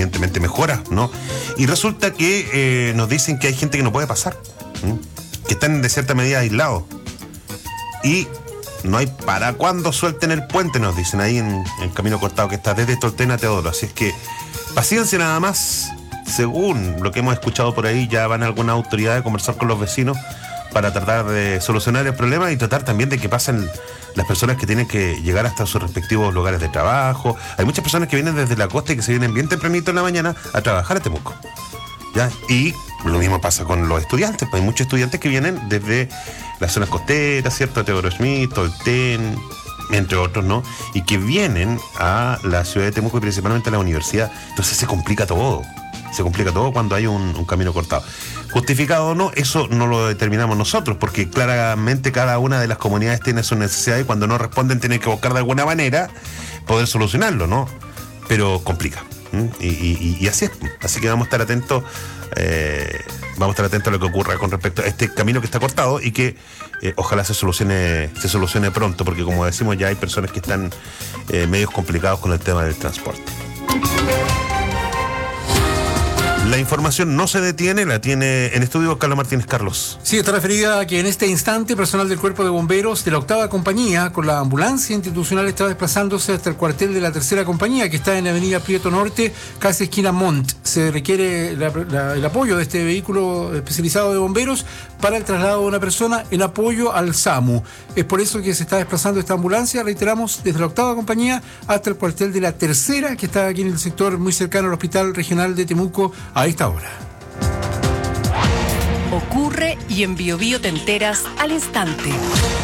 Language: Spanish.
evidentemente mejora, ¿no? Y resulta que nos dicen que hay gente que no puede pasar, que están de cierta medida aislados. Y no hay para cuándo suelten el puente, nos dicen ahí en el camino cortado que está desde Tolten a Teodoro. Así es que paciencia nada más. Según lo que hemos escuchado por ahí, ya van algunas autoridades a conversar con los vecinos para tratar de solucionar el problema y tratar también de que pasen las personas que tienen que llegar hasta sus respectivos lugares de trabajo. Hay muchas personas que vienen desde la costa y que se vienen bien tempranito en la mañana a trabajar a Temuco, ¿ya? Y lo mismo pasa con los estudiantes, pues hay muchos estudiantes que vienen desde las zonas costeras, ¿cierto? Teodoro Schmidt, Tolten, entre otros, ¿no? Y que vienen a la ciudad de Temuco y principalmente a la universidad. Entonces se complica todo cuando hay un camino cortado. Justificado o no, eso no lo determinamos nosotros, porque claramente cada una de las comunidades tiene sus necesidades y cuando no responden tienen que buscar de alguna manera poder solucionarlo, ¿no? Pero complica. Y así es. Así que vamos a estar atentos a lo que ocurra con respecto a este camino que está cortado y que ojalá se solucione pronto, porque como decimos ya hay personas que están medios complicados con el tema del transporte. La información no se detiene, la tiene en estudio Carlos Martínez. Carlos. Sí, está referida a que en este instante personal del Cuerpo de Bomberos de la 8ª Compañía con la ambulancia institucional está desplazándose hasta el cuartel de la 3ª Compañía que está en la avenida Prieto Norte, casi esquina Montt. Se requiere el apoyo de este vehículo especializado de bomberos para el traslado de una persona en apoyo al SAMU. Es por eso que se está desplazando esta ambulancia, reiteramos, desde la 8ª Compañía hasta el cuartel de la 3ª, que está aquí en el sector muy cercano al Hospital Regional de Temuco a esta hora. Ocurre y en Bio Bio te enteras al instante.